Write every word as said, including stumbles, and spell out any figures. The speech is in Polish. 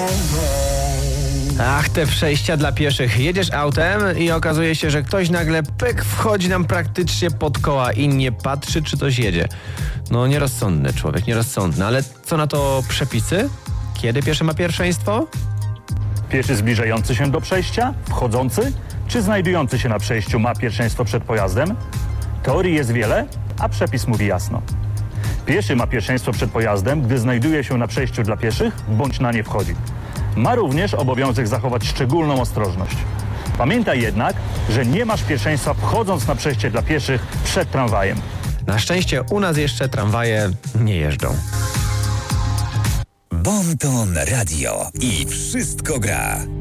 Ach, te przejścia dla pieszych. Jedziesz autem i okazuje się, że ktoś nagle pyk wchodzi nam praktycznie pod koła i nie patrzy, czy ktoś jedzie. No nierozsądny człowiek, nierozsądny. Ale co na to przepisy? Kiedy pieszy ma pierwszeństwo? Pieszy zbliżający się do przejścia, wchodzący, czy znajdujący się na przejściu ma pierwszeństwo przed pojazdem? Teorii jest wiele, a przepis mówi jasno. Pieszy ma pierwszeństwo przed pojazdem, gdy znajduje się na przejściu dla pieszych, bądź na nie wchodzi. Ma również obowiązek zachować szczególną ostrożność. Pamiętaj jednak, że nie masz pierwszeństwa wchodząc na przejście dla pieszych przed tramwajem. Na szczęście u nas jeszcze tramwaje nie jeżdżą. Bon Ton Radio i wszystko gra.